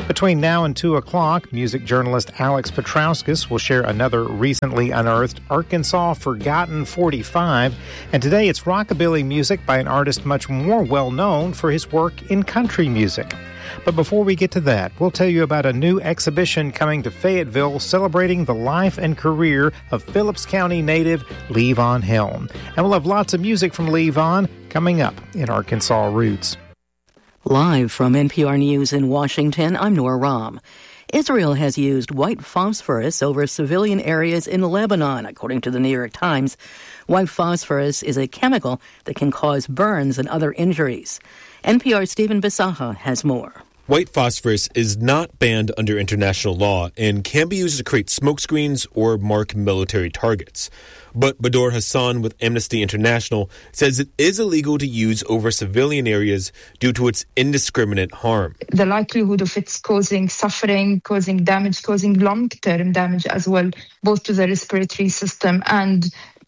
Between now and 2 o'clock, music journalist Alex Petrauskas will share another recently unearthed Arkansas Forgotten 45. And today it's rockabilly music by an artist much more well-known for his work in country music. But before we get to that, we'll tell you about a new exhibition coming to Fayetteville celebrating the life and career of Phillips County native Levon Helm. And we'll have lots of music from Levon coming up in Arkansas Roots. Live from NPR News in Washington, I'm Nora Rahm. Israel has used white phosphorus over civilian areas in Lebanon, according to the New York Times. White phosphorus is a chemical that can cause burns and other injuries. NPR's Stephen Bisaha has more. White phosphorus is not banned under international law and can be used to create smokescreens or mark military targets. But Bador Hassan with Amnesty International says it is illegal to use over civilian areas due to its indiscriminate harm. The likelihood of it's causing suffering, causing damage, causing long-term damage as well, both to the respiratory system and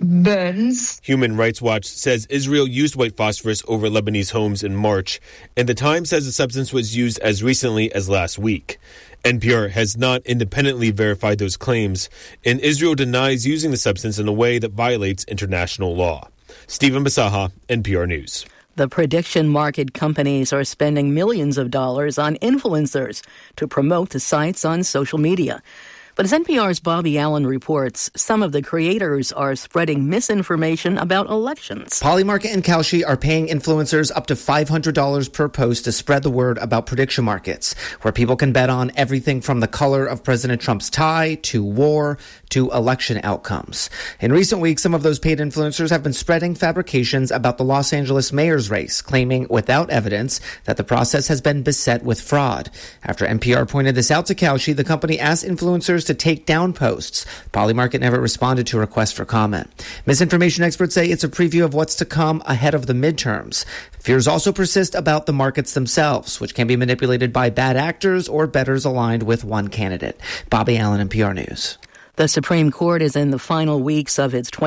burns. Human Rights Watch says Israel used white phosphorus over Lebanese homes in March, and the Times says the substance was used as recently as last week. NPR has not independently verified those claims, and Israel denies using the substance in a way that violates international law. Stephen Bisaha, NPR News. The prediction market companies are spending millions of dollars on influencers to promote the sites on social media. But as NPR's Bobby Allen reports, some of the creators are spreading misinformation about elections. Polymarket and Kalshi are paying influencers up to $500 per post to spread the word about prediction markets, where people can bet on everything from the color of President Trump's tie to war to election outcomes. In recent weeks, some of those paid influencers have been spreading fabrications about the Los Angeles mayor's race, claiming without evidence that the process has been beset with fraud. After NPR pointed this out to Kalshi, the company asked influencers to take down posts. Polymarket never responded to requests for comment. Misinformation experts say it's a preview of what's to come ahead of the midterms. Fears also persist about the markets themselves, which can be manipulated by bad actors or bettors aligned with one candidate. Bobby Allen, NPR News. The Supreme Court is in the final weeks of its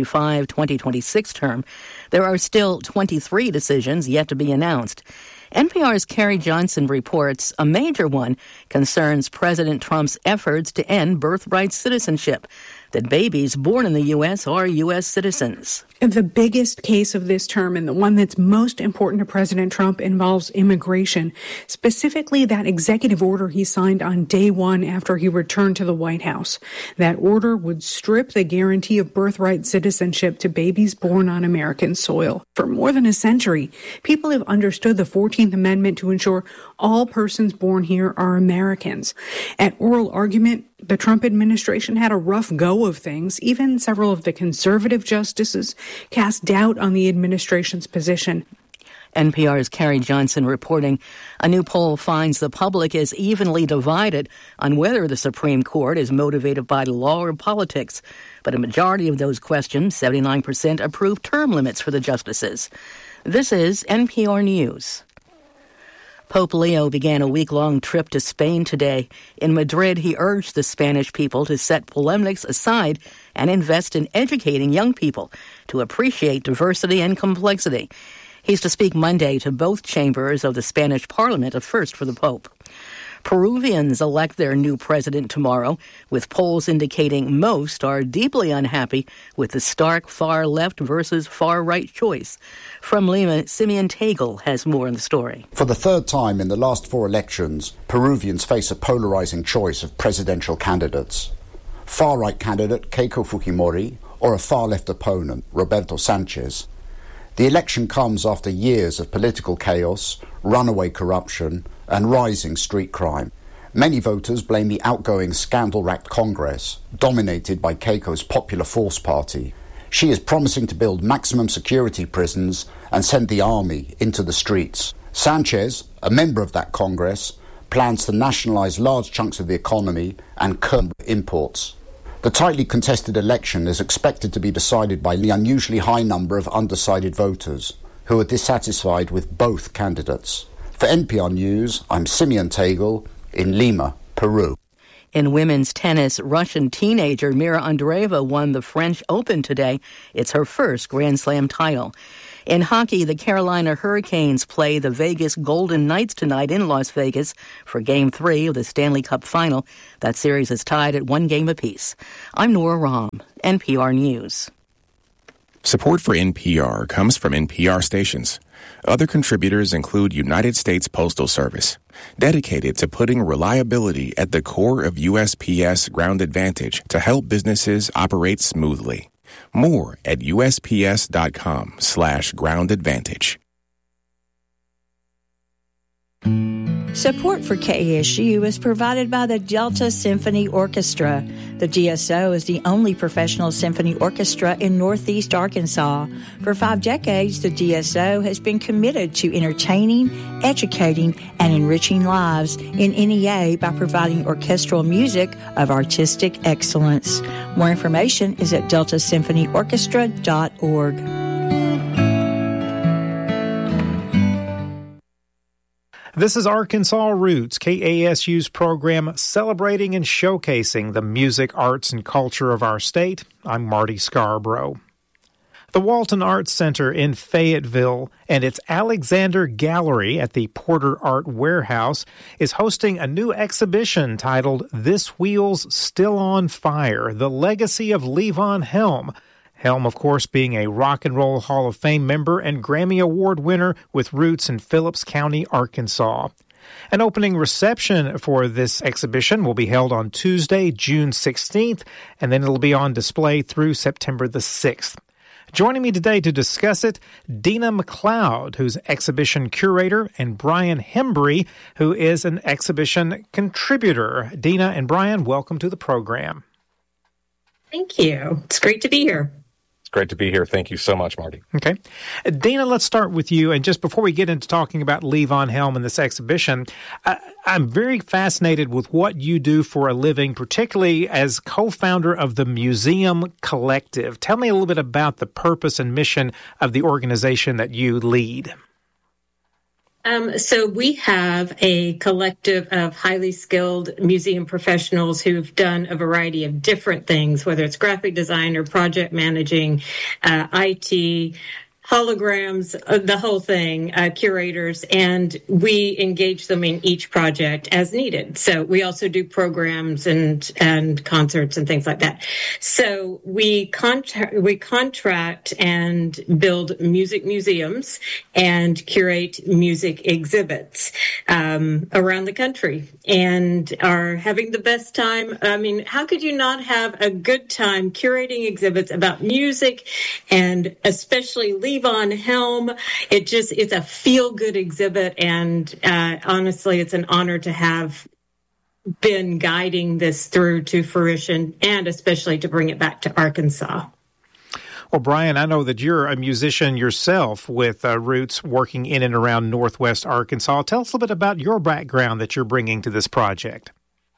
2025-2026 term. There are still 23 decisions yet to be announced. NPR's Carrie Johnson reports a major one concerns President Trump's efforts to end birthright citizenship, that babies born in the U.S. are U.S. citizens. The biggest case of this term, and the one that's most important to President Trump, involves immigration, specifically that executive order he signed on day one after he returned to the White House. That order would strip the guarantee of birthright citizenship to babies born on American soil. For more than a century, people have understood the 14th Amendment to ensure all persons born here are Americans. At oral argument, the Trump administration had a rough go of things. Even several of the conservative justices cast doubt on the administration's position. NPR's Carrie Johnson reporting a new poll finds the public is evenly divided on whether the Supreme Court is motivated by law or politics. But a majority of those questions, 79%, approve term limits for the justices. This is NPR News. Pope Leo began a week-long trip to Spain today. In Madrid, he urged the Spanish people to set polemics aside and invest in educating young people to appreciate diversity and complexity. He's to speak Monday to both chambers of the Spanish Parliament, a first for the Pope. Peruvians elect their new president tomorrow, with polls indicating most are deeply unhappy with the stark far-left versus far-right choice. From Lima, Simeon Tagle has more on the story. For the third time in the last 4 elections, Peruvians face a polarizing choice of presidential candidates. Far-right candidate Keiko Fujimori or a far-left opponent, Roberto Sanchez. The election comes after years of political chaos, runaway corruption, and rising street crime. Many voters blame the outgoing scandal-racked Congress, dominated by Keiko's Popular Force Party. She is promising to build maximum security prisons and send the army into the streets. Sanchez, a member of that Congress, plans to nationalize large chunks of the economy and curb imports. The tightly contested election is expected to be decided by the unusually high number of undecided voters who are dissatisfied with both candidates. For NPR News, I'm Simeon Tagle in Lima, Peru. In women's tennis, Russian teenager Mira Andreeva won the French Open today. It's her first Grand Slam title. In hockey, the Carolina Hurricanes play the Vegas Golden Knights tonight in Las Vegas for Game 3 of the Stanley Cup Final. That series is tied at 1 game apiece. I'm Nora Rahm, NPR News. Support for NPR comes from NPR stations. Other contributors include United States Postal Service, dedicated to putting reliability at the core of USPS Ground Advantage to help businesses operate smoothly. More at USPS.com/Ground Advantage. Support for KASU is provided by the Delta Symphony Orchestra. The DSO is the only professional symphony orchestra in Northeast Arkansas. For 5 decades, the DSO has been committed to entertaining, educating, and enriching lives in NEA by providing orchestral music of artistic excellence. More information is at deltasymphonyorchestra.org. This is Arkansas Roots, KASU's program celebrating and showcasing the music, arts, and culture of our state. I'm Marty Scarborough. The Walton Arts Center in Fayetteville and its Alexander Gallery at the Porter Art Warehouse is hosting a new exhibition titled This Wheel's Still on Fire, The Legacy of Levon Helm. Helm, of course, being a Rock and Roll Hall of Fame member and Grammy Award winner with roots in Phillips County, Arkansas. An opening reception for this exhibition will be held on Tuesday, June 16th, and then it'll be on display through September the 6th. Joining me today to discuss it, Dina McLeod, who's exhibition curator, and Brian Hembry, who is an exhibition contributor. Dina and Brian, welcome to the program. Thank you. It's great to be here. It's great to be here. Thank you so much, Marty. Okay. Dina, let's start with you. And just before we get into talking about Levon Helm and this exhibition, I'm very fascinated with what you do for a living, particularly as co-founder of the Museum Collective. Tell me a little bit about the purpose and mission of the organization that you lead. So we have a collective of highly skilled museum professionals who've done a variety of different things, whether it's graphic design or project managing, IT, holograms, the whole thing, curators, and we engage them in each project as needed. So we also do programs and concerts and things like that. So we contract and build music museums and curate music exhibits around the country and are having the best time. I mean, how could you not have a good time curating exhibits about music and especially Levon Helm? It's a feel-good exhibit, and honestly, it's an honor to have been guiding this through to fruition, and especially to bring it back to Arkansas. Well, Brian, I know that you're a musician yourself with roots working in and around Northwest Arkansas. Tell us a little bit about your background that you're bringing to this project.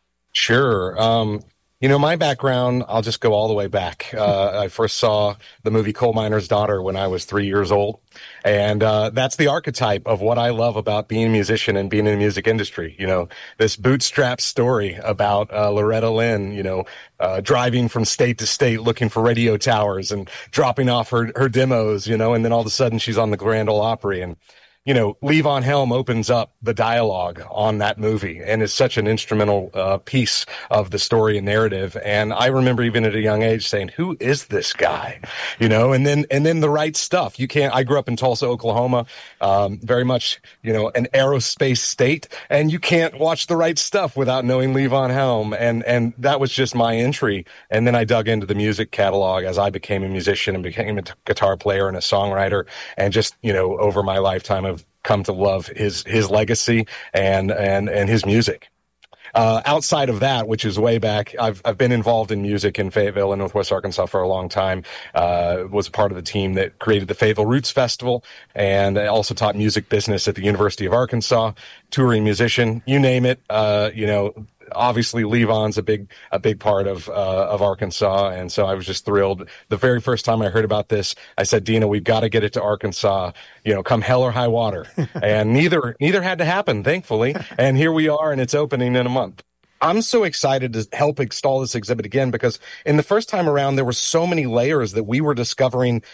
Sure. My background, I'll just go all the way back. I first saw the movie Coal Miner's Daughter when I was 3 years old. And that's the archetype of what I love about being a musician and being in the music industry. This bootstrap story about Loretta Lynn, driving from state to state looking for radio towers and dropping off her demos, and then all of a sudden she's on the Grand Ole Opry. And Levon Helm opens up the dialogue on that movie and is such an instrumental piece of the story and narrative. And I remember even at a young age saying, who is this guy? And then the right stuff. I grew up in Tulsa, Oklahoma, very much, an aerospace state, and you can't watch the right stuff without knowing Levon Helm. And that was just my entry. And then I dug into the music catalog as I became a musician and became a guitar player and a songwriter. And just, over my lifetime of come to love his legacy and his music. Outside of that, which is way back, I've been involved in music in Fayetteville and Northwest Arkansas for a long time. Was a part of the team that created the Fayetteville Roots Festival, and I also taught music business at the University of Arkansas. Touring musician, you name it. Obviously Levon's a big part of Arkansas. And so I was just thrilled. The very first time I heard about this, I said, Dina, we've got to get it to Arkansas, come hell or high water. And neither had to happen, thankfully. And here we are, and it's opening in a month. I'm so excited to help install this exhibit again, because in the first time around, there were so many layers that we were discovering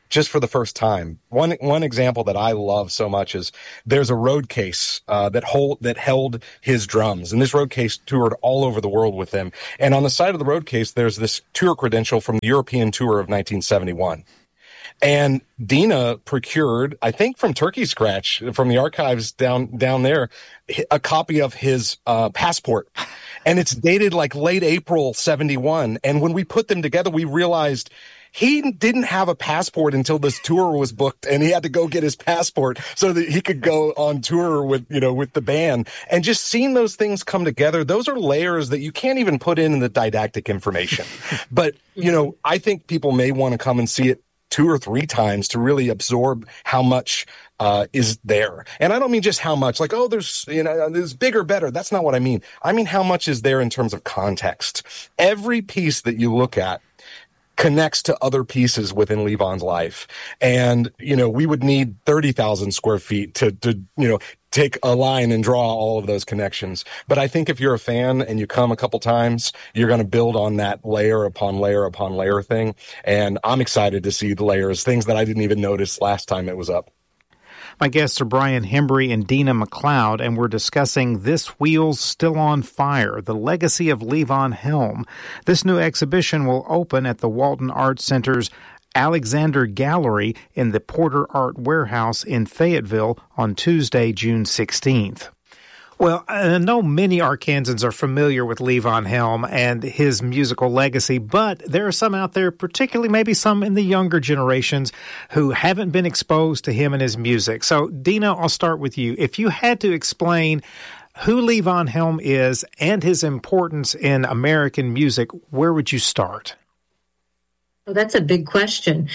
just for the first time. One example that I love so much is there's a road case that held his drums, and this road case toured all over the world with him. And on the side of the road case, there's this tour credential from the European tour of 1971. And Dina procured, I think from Turkey Scratch, from the archives down there, a copy of his passport. And it's dated like late April 71. And when we put them together, we realized he didn't have a passport until this tour was booked, and he had to go get his passport so that he could go on tour with the band. And just seeing those things come together, those are layers that you can't even put in the didactic information. But, I think people may want to come and see it 2 or 3 times to really absorb how much is there. And I don't mean just how much, like, there's bigger, better. That's not what I mean. I mean how much is there in terms of context. Every piece that you look at connects to other pieces within Levon's life. And, we would need 30,000 square feet to take a line and draw all of those connections. But I think if you're a fan and you come a couple times, you're going to build on that layer upon layer upon layer thing. And I'm excited to see the layers, things that I didn't even notice last time it was up. My guests are Brian Hembry and Dina McLeod, and we're discussing This Wheel's Still on Fire, the legacy of Levon Helm. This new exhibition will open at the Walton Arts Center's Alexander Gallery in the Porter Art Warehouse in Fayetteville on Tuesday, June 16th. Well, I know many Arkansans are familiar with Levon Helm and his musical legacy, but there are some out there, particularly maybe some in the younger generations, who haven't been exposed to him and his music. So, Dina, I'll start with you. If you had to explain who Levon Helm is and his importance in American music, where would you start? Well, that's a big question.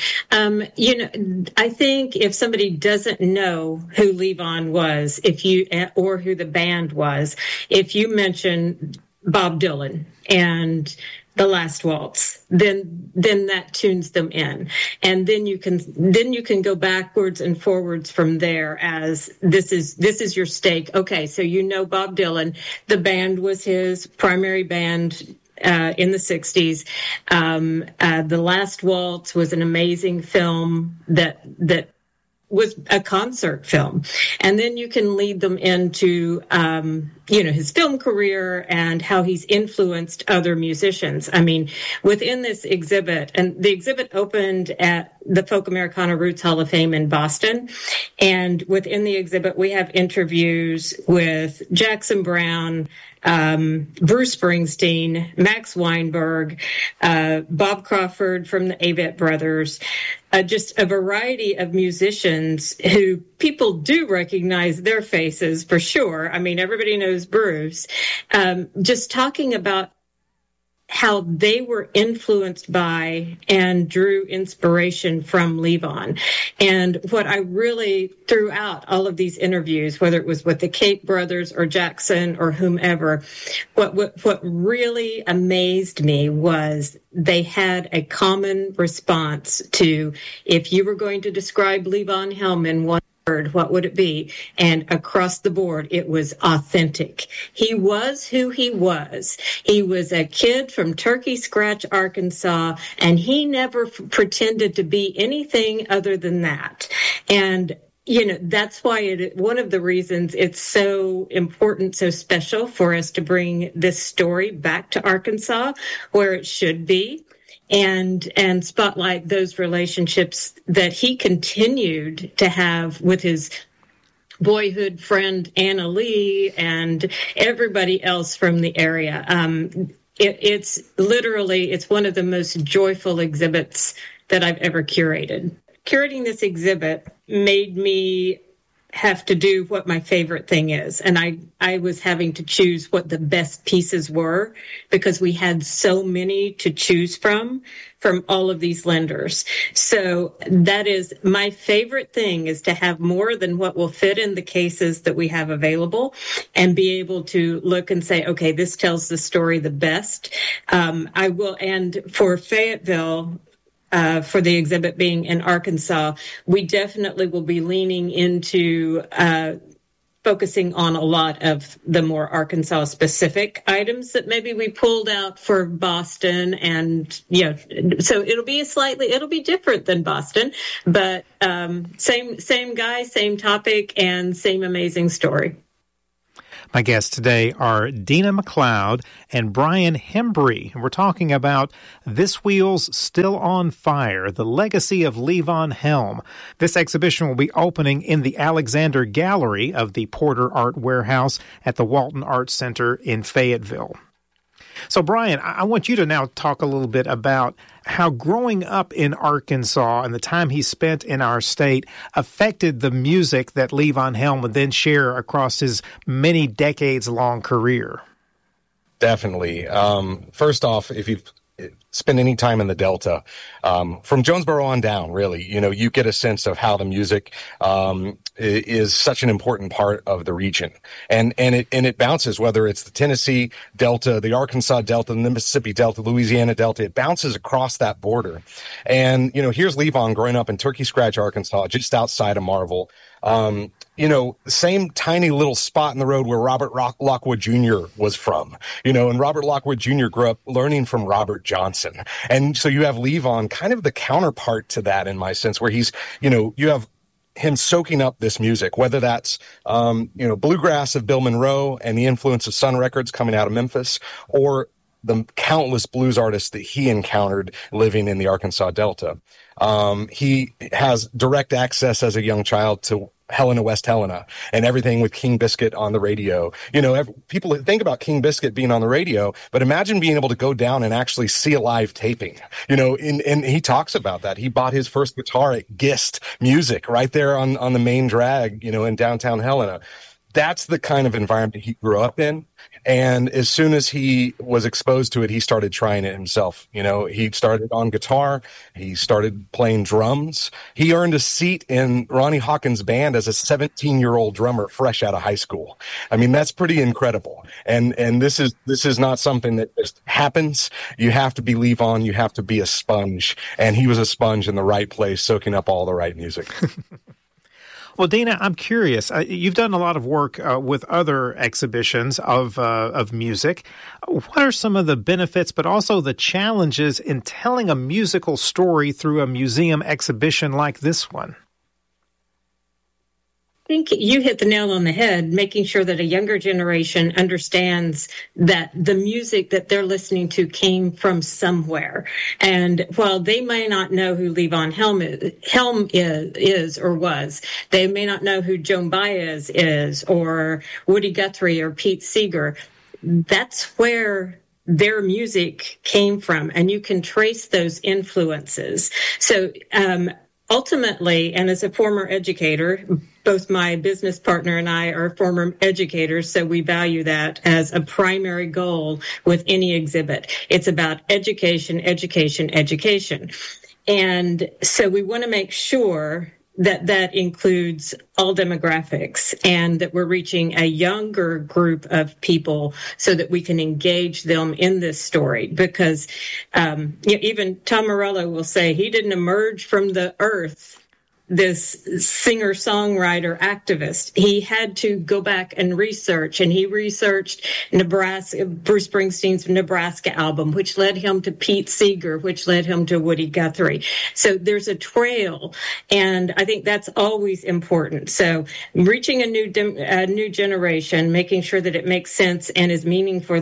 I think if somebody doesn't know who Levon was, or who the band was, if you mention Bob Dylan and The Last Waltz, then that tunes them in, and then you can go backwards and forwards from there. As this is your stake. Okay, so Bob Dylan. The band was his primary band. In the 60s. The Last Waltz was an amazing film that was a concert film. And then you can lead them into, his film career and how he's influenced other musicians. I mean, within this exhibit, and the exhibit opened at the Folk Americana Roots Hall of Fame in Boston. And within the exhibit, we have interviews with Jackson Browne, Bruce Springsteen, Max Weinberg, Bob Crawford from the Avett Brothers, just a variety of musicians who people do recognize their faces for sure. I mean, everybody knows Bruce. Just talking about how they were influenced by and drew inspiration from Levon. And what I really, throughout all of these interviews, whether it was with the Cape Brothers or Jackson or whomever, what really amazed me was they had a common response to, if you were going to describe Levon Helm in one word, what would it be? And across the board, it was authentic. He was who he was. He was a kid from Turkey Scratch, Arkansas, and he never pretended to be anything other than that. And that's why one of the reasons it's so important, so special for us to bring this story back to Arkansas, where it should be. And spotlight those relationships that he continued to have with his boyhood friend Anna Lee and everybody else from the area. It's one of the most joyful exhibits that I've ever curated. Curating this exhibit made me have to do what my favorite thing is. And I was having to choose what the best pieces were, because we had so many to choose from all of these lenders. So that is my favorite thing, is to have more than what will fit in the cases that we have available, and be able to look and say, okay, this tells the story the best. I will, and for Fayetteville, for the exhibit being in Arkansas, we definitely will be leaning into focusing on a lot of the more Arkansas specific items that maybe we pulled out for Boston. And, so it'll be different than Boston, but same guy, same topic, and same amazing story. My guests today are Dina McLeod and Brian Hembry. We're talking about This Wheel's Still on Fire, the legacy of Levon Helm. This exhibition will be opening in the Alexander Gallery of the Porter Art Warehouse at the Walton Arts Center in Fayetteville. So, Brian, I want you to now talk a little bit about how growing up in Arkansas and the time he spent in our state affected the music that Levon Helm would then share across his many decades-long career. Definitely. First off, if you've spent any time in the Delta, from Jonesboro on down, really, you get a sense of how the music is such an important part of the region, and it bounces, whether it's the Tennessee Delta, the Arkansas Delta, the Mississippi Delta, Louisiana Delta. It bounces across that border, and here's Levon growing up in Turkey Scratch, Arkansas, just outside of Marvel. Same tiny little spot in the road where Robert Lockwood Jr. was from, and Robert Lockwood Jr. grew up learning from Robert Johnson. And so you have Levon kind of the counterpart to that, in my sense, where he's, you have him soaking up this music, whether that's, bluegrass of Bill Monroe and the influence of Sun Records coming out of Memphis, or the countless blues artists that he encountered living in the Arkansas Delta. He has direct access as a young child to Helena, West Helena, and everything with King Biscuit on the radio. People think about King Biscuit being on the radio, but imagine being able to go down and actually see a live taping, and he talks about that. He bought his first guitar at Gist Music right there on the main drag, in downtown Helena. That's the kind of environment he grew up in. And as soon as he was exposed to it, he started trying it himself. He started on guitar. He started playing drums. He earned a seat in Ronnie Hawkins' band as a 17-year-old drummer fresh out of high school. I mean, that's pretty incredible. And this is not something that just happens. You have to be Levon. You have to be a sponge. And he was a sponge in the right place, soaking up all the right music. Well, Dina, I'm curious. You've done a lot of work with other exhibitions of music. What are some of the benefits, but also the challenges in telling a musical story through a museum exhibition like this one? I think you hit the nail on the head, making sure that a younger generation understands that the music that they're listening to came from somewhere. And while they may not know who Levon Helm is or was, they may not know who Joan Baez is or Woody Guthrie or Pete Seeger. That's where their music came from, and you can trace those influences. So, ultimately, and as a former educator, both my business partner and I are former educators, so we value that as a primary goal with any exhibit. It's about education, education, education. And so we want to make sure that that includes all demographics and that we're reaching a younger group of people so that we can engage them in this story. Because even Tom Morello will say he didn't emerge from the earth, this singer-songwriter activist. He had to go back and research, and he researched Bruce Springsteen's Nebraska album, which led him to Pete Seeger, which led him to Woody Guthrie. So there's a trail, and I think that's always important. So reaching a new generation, making sure that it makes sense and is meaningful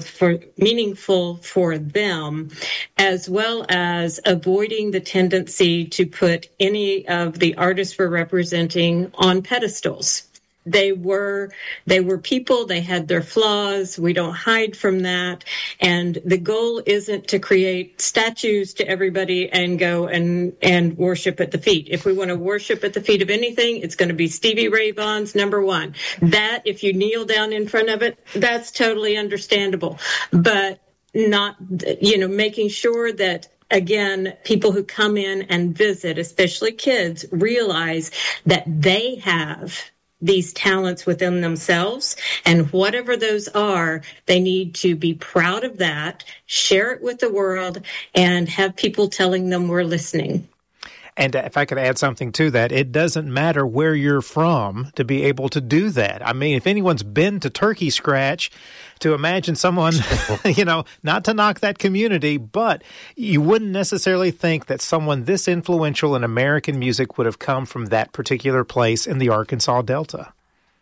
for them, as well as avoiding the tendency to put any of the artists we're representing on pedestals. They were people, they had their flaws, we don't hide from that, and the goal isn't to create statues to everybody and go and worship at the feet. If we want to worship at the feet of anything, it's going to be Stevie Ray Vaughan's number one. That, if you kneel down in front of it, that's totally understandable, but not, making sure that, again, people who come in and visit, especially kids, realize that they have these talents within themselves, and whatever those are, they need to be proud of that, share it with the world, and have people telling them we're listening. And if I could add something to that, it doesn't matter where you're from to be able to do that. I mean, if anyone's been to Turkey Scratch, to imagine someone, not to knock that community, but you wouldn't necessarily think that someone this influential in American music would have come from that particular place in the Arkansas Delta.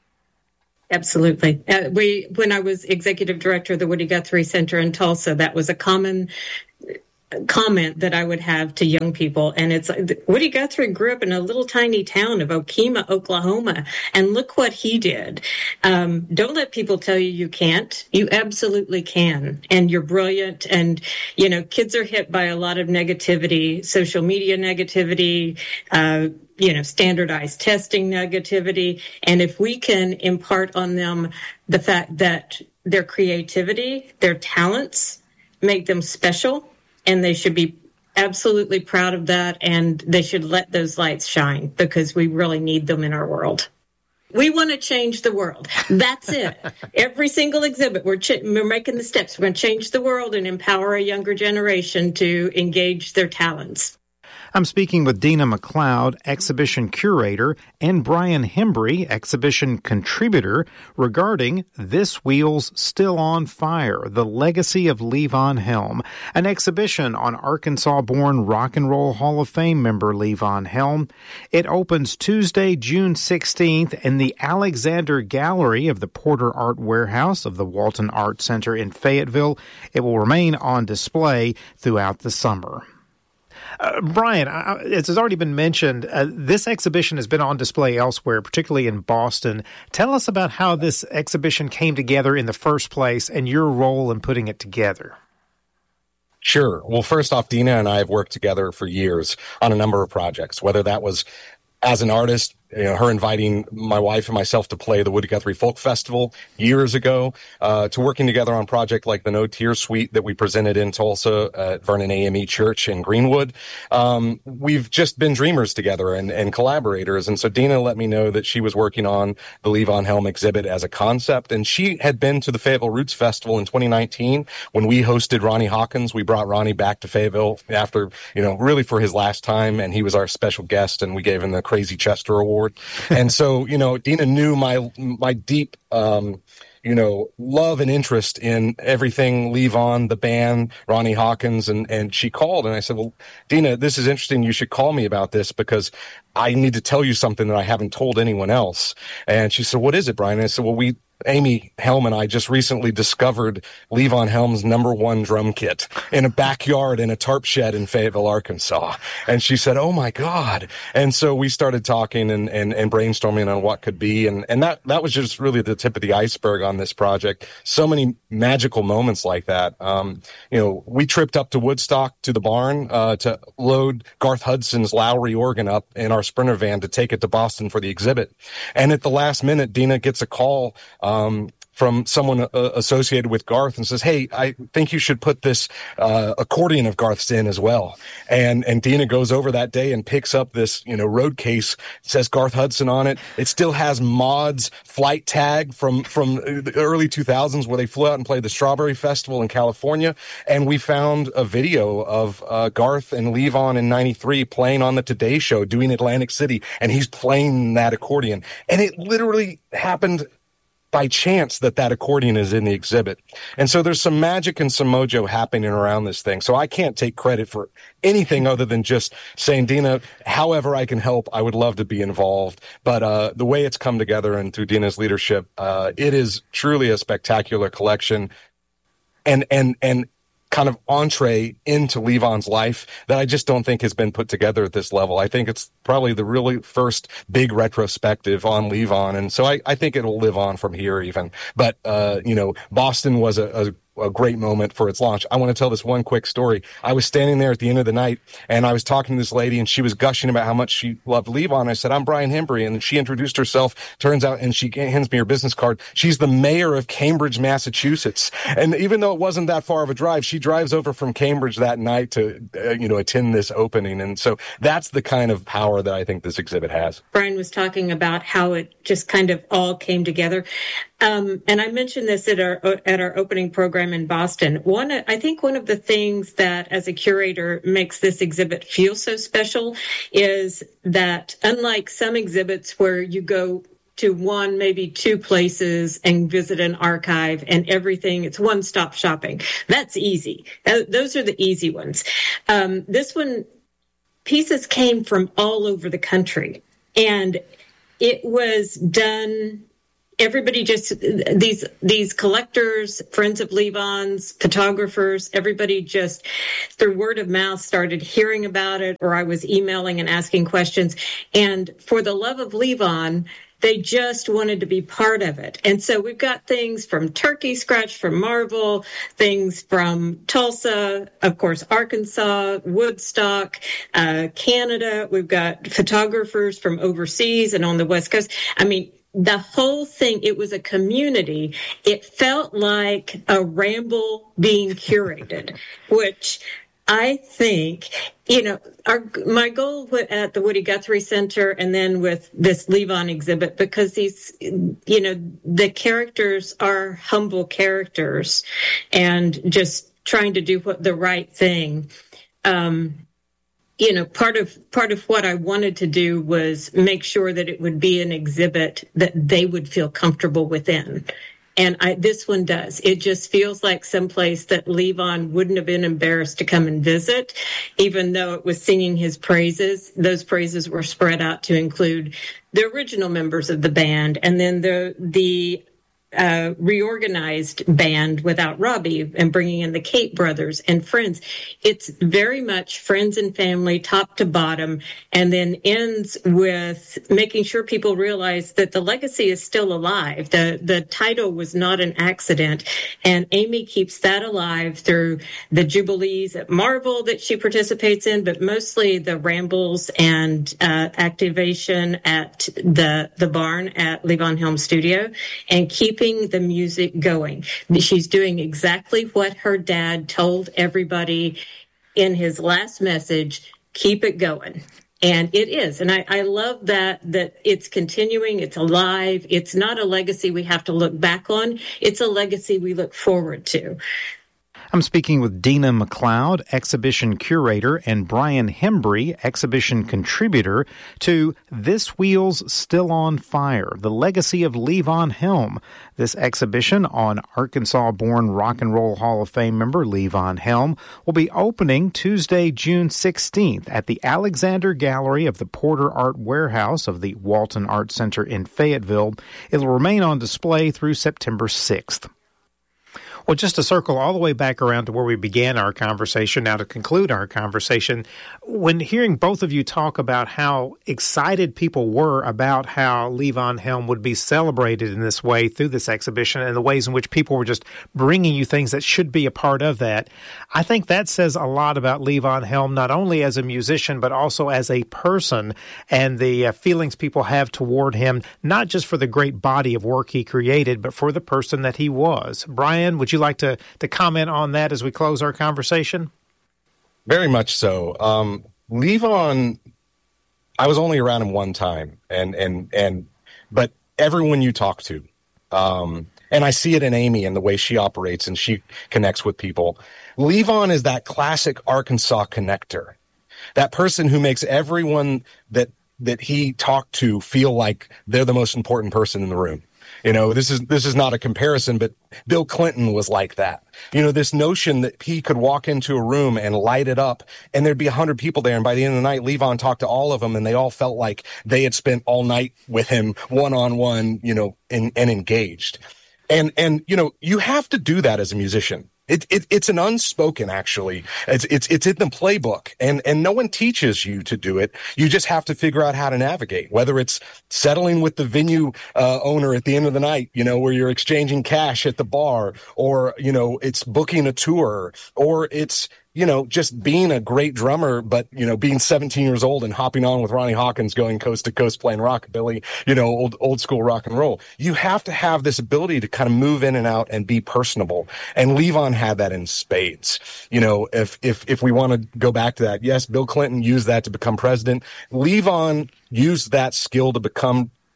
Absolutely. When I was executive director of the Woody Guthrie Center in Tulsa, that was a common comment that I would have to young people. And it's like, Woody Guthrie grew up in a little tiny town of Okemah, Oklahoma, and look what he did. Don't let people tell you can't. You absolutely can. And you're brilliant. And, kids are hit by a lot of negativity, social media negativity, standardized testing negativity. And if we can impart on them the fact that their creativity, their talents make them special, and they should be absolutely proud of that, and they should let those lights shine because we really need them in our world. We want to change the world. That's it. Every single exhibit, we're making the steps. We're going to change the world and empower a younger generation to engage their talents. I'm speaking with Dina McLeod, exhibition curator, and Brian Hembry, exhibition contributor, regarding This Wheel's Still on Fire, The Legacy of Levon Helm, an exhibition on Arkansas-born Rock and Roll Hall of Fame member Levon Helm. It opens Tuesday, June 16th in the Alexander Gallery of the Porter Art Warehouse of the Walton Art Center in Fayetteville. It will remain on display throughout the summer. Brian, as has already been mentioned, this exhibition has been on display elsewhere, particularly in Boston. Tell us about how this exhibition came together in the first place and your role in putting it together. Sure. Well, first off, Dina and I have worked together for years on a number of projects, whether that was as an artist, her inviting my wife and myself to play the Woody Guthrie Folk Festival years ago, to working together on a project like the No Tears Suite that we presented in Tulsa at Vernon AME Church in Greenwood. We've just been dreamers together and collaborators. And so Dina let me know that she was working on the Levon Helm exhibit as a concept. And she had been to the Fayetteville Roots Festival in 2019 when we hosted Ronnie Hawkins. We brought Ronnie back to Fayetteville after, really for his last time. And he was our special guest, and we gave him the Crazy Chester Award. And so, Dina knew my deep, love and interest in everything Levon, the band, Ronnie Hawkins, and she called and I said, well, Dina, this is interesting. You should call me about this because I need to tell you something that I haven't told anyone else. And she said, what is it, Brian? And I said, well, Amy Helm and I just recently discovered Levon Helm's #1 drum kit in a backyard in a tarp shed in Fayetteville, Arkansas. And she said, oh my God. And so we started talking and brainstorming on what could be. And that was just really the tip of the iceberg on this project. So many magical moments like that. We tripped up to Woodstock to the barn, to load Garth Hudson's Lowry organ up in our Sprinter van to take it to Boston for the exhibit. And at the last minute, Dina gets a call, from someone associated with Garth and says, hey, I think you should put this accordion of Garth's in as well. And Dina goes over that day and picks up this, road case. It says Garth Hudson on it. It still has Maud's flight tag from the early 2000s where they flew out and played the Strawberry Festival in California. And we found a video of Garth and Levon in 93 playing on the Today Show, doing Atlantic City. And he's playing that accordion. And it literally happened by chance that accordion is in the exhibit. And so there's some magic and some mojo happening around this thing. So I can't take credit for anything other than just saying, Dina, however I can help, I would love to be involved. But the way it's come together and through Dina's leadership, it is truly a spectacular collection and kind of entree into Levon's life that I just don't think has been put together at this level. I think it's probably the really first big retrospective on Levon. And so I think it'll live on from here even. But, Boston was a great moment for its launch. I want to tell this one quick story. I was standing there at the end of the night and I was talking to this lady and she was gushing about how much she loved Levon. I said, I'm Brian Hembry. And she introduced herself, turns out, and she hands me her business card. She's the mayor of Cambridge, Massachusetts. And even though it wasn't that far of a drive, she drives over from Cambridge that night to, attend this opening. And so that's the kind of power that I think this exhibit has. Brian was talking about how it just kind of all came together. And I mentioned this at our opening program time in Boston. I think one of the things that, as a curator, makes this exhibit feel so special is that, unlike some exhibits where you go to one, maybe two places and visit an archive and everything, it's one-stop shopping. That's easy. Those are the easy ones. This one, pieces came from all over the country, and it was done. Everybody just, these collectors, friends of Levon's, photographers, everybody just through word of mouth started hearing about it, or I was emailing and asking questions. And for the love of Levon, they just wanted to be part of it. And so we've got things from Turkey Scratch from Marvel, things from Tulsa, of course, Arkansas, Woodstock, Canada. We've got photographers from overseas and on the West Coast. I mean, the whole thing, it was a community. It felt like a ramble being curated, which I think, my goal at the Woody Guthrie Center and then with this Levon exhibit, because these, the characters are humble characters and just trying to do the right thing. Part of what I wanted to do was make sure that it would be an exhibit that they would feel comfortable within. And this one does. It just feels like someplace that Levon wouldn't have been embarrassed to come and visit, even though it was singing his praises. Those praises were spread out to include the original members of the band and then the reorganized band without Robbie and bringing in the Kate brothers and friends. It's very much friends and family, top to bottom, and then ends with making sure people realize that the legacy is still alive. The title was not an accident, and Amy keeps that alive through the Jubilees at Marvel that she participates in, but mostly the rambles and activation at the barn at Levon Helm Studio, and keeping the music going. She's doing exactly what her dad told everybody in his last message, keep it going. And it is. And I love that it's continuing, it's alive. It's not a legacy we have to look back on. It's a legacy we look forward to. I'm speaking with Dina McLeod, exhibition curator, and Brian Hembry, exhibition contributor to This Wheel's Still on Fire, The Legacy of Levon Helm. This exhibition on Arkansas-born Rock and Roll Hall of Fame member Levon Helm will be opening Tuesday, June 16th at the Alexander Gallery of the Porter Art Warehouse of the Walton Art Center in Fayetteville. It will remain on display through September 6th. Well, just to circle all the way back around to where we began our conversation, now to conclude our conversation, when hearing both of you talk about how excited people were about how Levon Helm would be celebrated in this way through this exhibition and the ways in which people were just bringing you things that should be a part of that, I think that says a lot about Levon Helm, not only as a musician, but also as a person and the feelings people have toward him, not just for the great body of work he created, but for the person that he was. Brian, would you like to comment on that as we close our conversation? Very much so. Levon, I was only around him one time, but everyone you talk to, and I see it in Amy and the way she operates and she connects with people. Levon is that classic Arkansas connector, that person who makes everyone that he talked to feel like they're the most important person in the room. This is not a comparison, but Bill Clinton was like that. This notion that he could walk into a room and light it up and there'd be 100 people there. And by the end of the night, Levon talked to all of them and they all felt like they had spent all night with him one-on-one, and engaged. And you have to do that as a musician. It's an unspoken, actually. It's in the playbook, and no one teaches you to do it. You just have to figure out how to navigate, whether it's settling with the venue owner at the end of the night, where you're exchanging cash at the bar, or, it's booking a tour, or it's, just being a great drummer, but, being 17 years old and hopping on with Ronnie Hawkins going coast to coast playing rockabilly, old school rock and roll. You have to have this ability to kind of move in and out and be personable. And Levon had that in spades. If we want to go back to that, yes, Bill Clinton used that to become president. Levon used that skill to become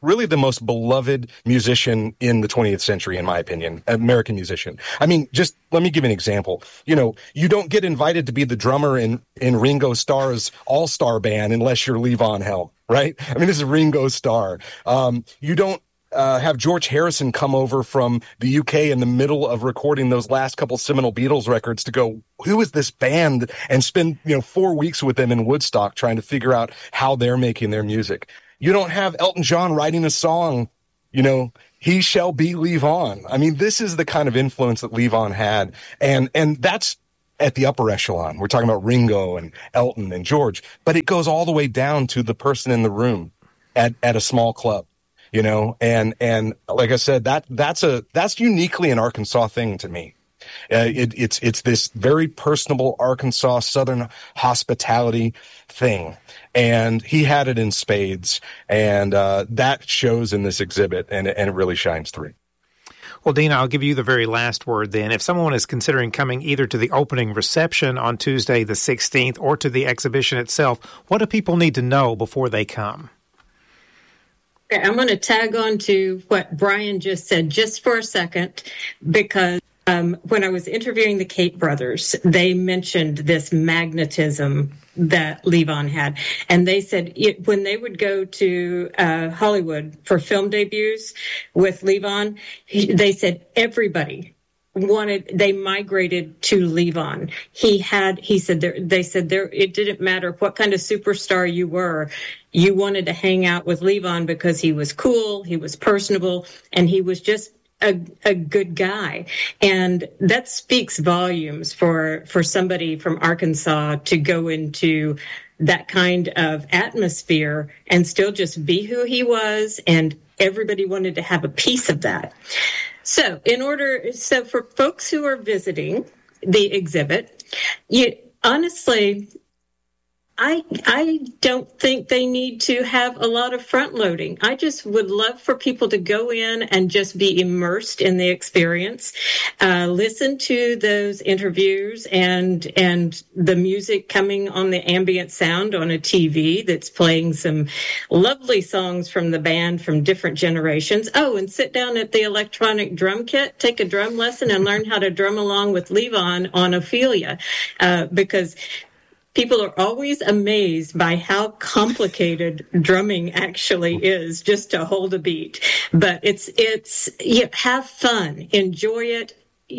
really the most beloved musician in the 20th century, in my opinion, American musician. I mean, just let me give an example. You know, you don't get invited to be the drummer in Ringo Starr's all-star band unless you're Levon Helm, right? I mean, this is Ringo Starr. You don't have George Harrison come over from the UK in the middle of recording those last couple seminal Beatles records to go, who is this band? And spend, 4 weeks with them in Woodstock trying to figure out how they're making their music. You don't have Elton John writing a song, He Shall Be Levon. I mean, this is the kind of influence that Levon had. And that's at the upper echelon. We're talking about Ringo and Elton and George, but it goes all the way down to the person in the room at a small club. And like I said, that's uniquely an Arkansas thing to me. It's this very personable Arkansas Southern hospitality thing, and he had it in spades, and that shows in this exhibit, and it really shines through. Well, Dina, I'll give you the very last word then. If someone is considering coming either to the opening reception on Tuesday the 16th or to the exhibition itself, what do people need to know before they come? I'm going to tag on to what Brian just said just for a second, because when I was interviewing the Kate brothers, they mentioned this magnetism that Levon had. And they said when they would go to Hollywood for film debuts with Levon, they said everybody they migrated to Levon. They said it didn't matter what kind of superstar you were. You wanted to hang out with Levon because he was cool, he was personable, and he was just a good guy. And that speaks volumes for somebody from Arkansas to go into that kind of atmosphere and still just be who he was, and everybody wanted to have a piece of that. So for folks who are visiting the exhibit, honestly, I don't think they need to have a lot of front loading. I just would love for people to go in and just be immersed in the experience, listen to those interviews and the music coming on the ambient sound on a TV that's playing some lovely songs from the band from different generations. Oh, and sit down at the electronic drum kit, take a drum lesson, and learn how to drum along with Levon on Ophelia, because people are always amazed by how complicated drumming actually is just to hold a beat. But it's have fun, enjoy it.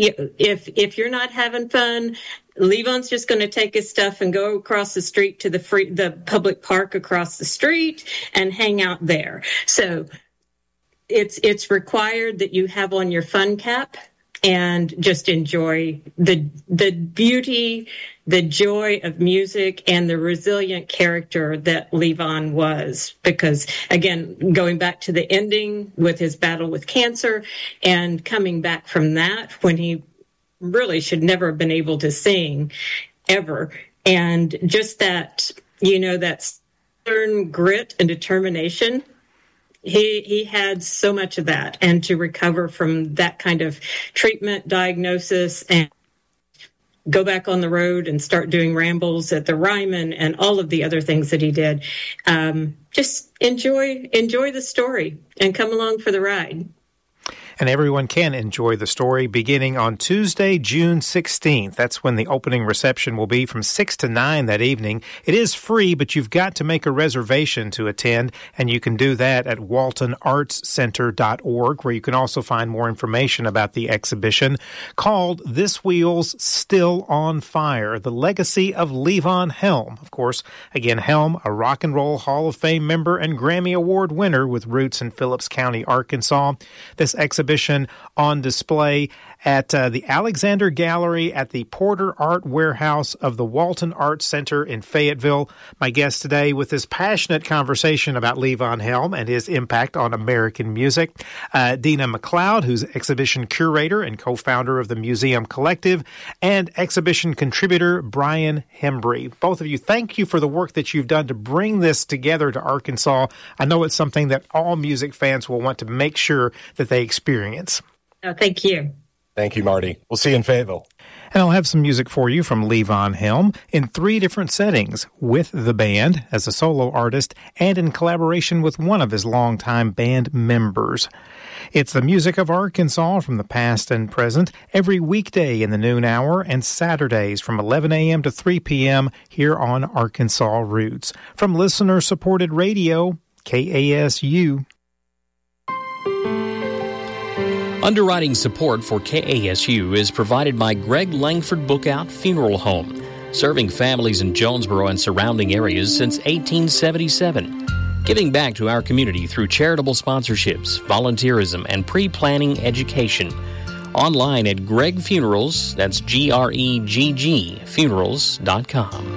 If you're not having fun, Levon's just going to take his stuff and go across the street to the public park across the street and hang out there. So it's required that you have on your fun cap and just enjoy the beauty, the joy of music, and the resilient character that Levon was. Because, again, going back to the ending with his battle with cancer and coming back from that when he really should never have been able to sing ever. And just that, that stern grit and determination, He had so much of that, and to recover from that kind of treatment, diagnosis, and go back on the road and start doing rambles at the Ryman and all of the other things that he did. Just enjoy the story and come along for the ride. And everyone can enjoy the story beginning on Tuesday, June 16th. That's when the opening reception will be from 6 to 9 that evening. It is free, but you've got to make a reservation to attend, and you can do that at waltonartscenter.org, where you can also find more information about the exhibition called This Wheel's Still on Fire, The Legacy of Levon Helm. Of course, again, Helm, a Rock and Roll Hall of Fame member and Grammy Award winner with roots in Phillips County, Arkansas. This exhibition on display at the Alexander Gallery at the Porter Art Warehouse of the Walton Arts Center in Fayetteville. My guest today with this passionate conversation about Levon Helm and his impact on American music, Dina McLeod, who's exhibition curator and co-founder of the Museum Collective, and exhibition contributor Brian Hembry. Both of you, thank you for the work that you've done to bring this together to Arkansas. I know it's something that all music fans will want to make sure that they experience. Oh, thank you. Thank you, Marty. We'll see you in Fayetteville. And I'll have some music for you from Levon Helm in 3 different settings, with the band as a solo artist and in collaboration with one of his longtime band members. It's the music of Arkansas from the past and present every weekday in the noon hour and Saturdays from 11 a.m. to 3 p.m. here on Arkansas Roots. From listener-supported radio, KASU. Underwriting support for KASU is provided by Greg Langford Bookout Funeral Home, serving families in Jonesboro and surrounding areas since 1877. Giving back to our community through charitable sponsorships, volunteerism, and pre-planning education. Online at Greg Funerals, that's Gregg, funerals.com.